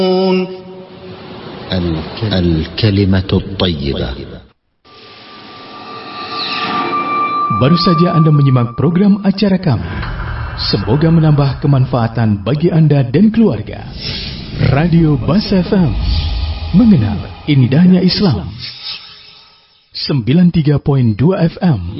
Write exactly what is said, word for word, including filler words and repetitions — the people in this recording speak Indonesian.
الكلمة الطيبة. Baru saja Anda menyimak program acara kami. Semoga menambah kemanfaatan bagi Anda dan keluarga. Radio Basa F M, mengenal indahnya Islam. sembilan puluh tiga koma dua F M